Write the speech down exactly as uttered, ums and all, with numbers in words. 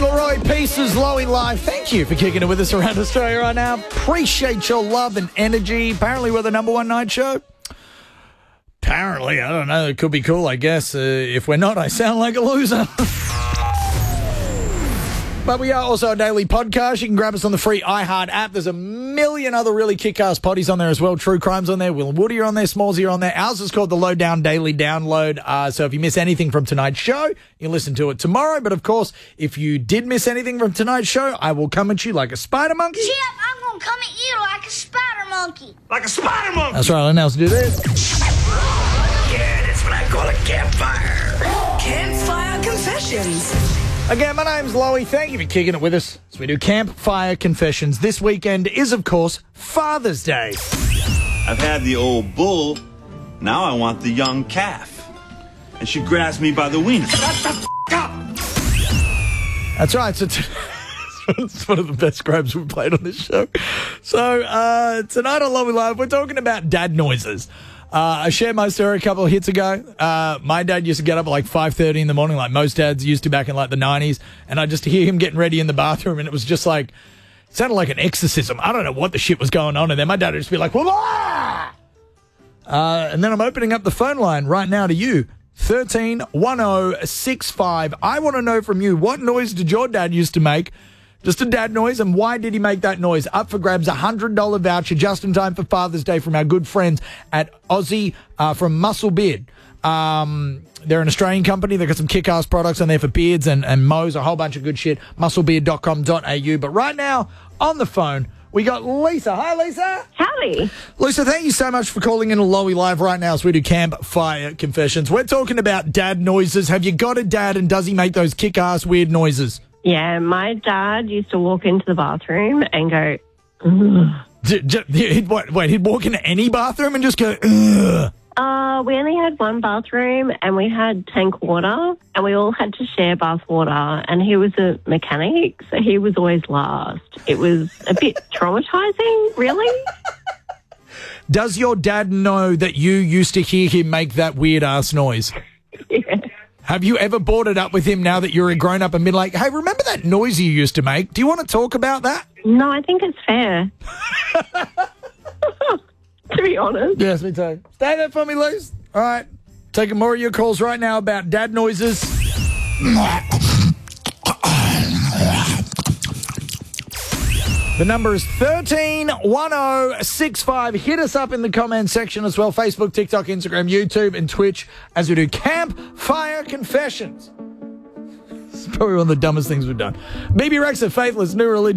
Leroy, Pieces, Lowy Live. Thank you for kicking it with us around Australia right now. Appreciate your love and energy. Apparently we're the number one night show. Apparently, I don't know. It could be cool, I guess. Uh, if we're not, I sound like a loser. But we are also a daily podcast. You can grab us on the free iHeart app. There's a million other really kick-ass potties on there as well. True Crime's on there. Will and Woody are on there. Smallsy are on there. Ours is called the Lowdown Daily Download. Uh, so if you miss anything from tonight's show, you can listen to it tomorrow. But, of course, if you did miss anything from tonight's show, I will come at you like a spider monkey. Chip, I'm going to come at you like a spider monkey. Like a spider monkey. That's right. Let's do this. Yeah, that's what I call a campfire. Campfire Confessions. Again, my name's Lowy. Thank you for kicking it with us as we do Campfire Confessions. This weekend is, of course, Father's Day. I've had the old bull. Now I want the young calf. And she grabs me by the wiener. Shut the f*** up! That's right. So t- it's one of the best grabs we've played on this show. So uh, tonight on Lowy Live, we're talking about dad noises. Uh, I shared my story a couple of hits ago. Uh, my dad used to get up at like five thirty in the morning, like most dads used to back in like the nineties. And I just hear him getting ready in the bathroom, and it was just like, it sounded like an exorcism. I don't know what the shit was going on in there. My dad would just be like, Wah! Uh, and then I'm opening up the phone line right now to you. thirteen one oh six five. I want to know from you, what noise did your dad used to make? Just a dad noise, and why did he make that noise? Up for grabs, a one hundred dollars voucher just in time for Father's Day from our good friends at Aussie uh, from Muscle Beard. Um, they're an Australian company. They've got some kick-ass products on there for beards and, and mows, a whole bunch of good shit. muscle beard dot com dot a u. But right now, on the phone, we got Lisa. Hi, Lisa. Howdy. Lisa, thank you so much for calling in a Lowy Live right now as we do Campfire Confessions. We're talking about dad noises. Have you got a dad, and does he make those kick-ass weird noises? Yeah, my dad used to walk into the bathroom and go, ugh. D- d- he'd, what, wait, he'd walk into any bathroom and just go, ugh. Uh, we only had one bathroom and we had tank water and we all had to share bath water, and he was a mechanic, so he was always last. It was a bit traumatizing, really. Does your dad know that you used to hear him make that weird-ass noise? Yeah. Have you ever brought it up with him now that you're a grown-up and been like, hey, remember that noise you used to make? Do you want to talk about that? No, I think it's fair. To be honest. Yes, me too. Stay there for me, Liz. All right. Taking more of your calls right now about dad noises. The number is thirteen one oh six five. Hit us up in the comment section as well. Facebook, TikTok, Instagram, YouTube, and Twitch as we do Campfire Confessions. It's probably one of the dumbest things we've done. B B Rexa, Faithless, New Religion.